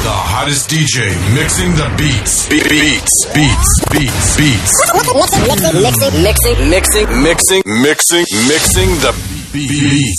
The hottest DJ mixing the beats. Beats. Mixing the beats.